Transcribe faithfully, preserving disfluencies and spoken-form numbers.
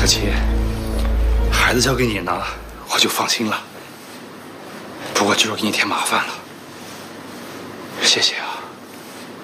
小七，孩子交给你呢，我就放心了。不过就是给你添麻烦了，谢谢啊。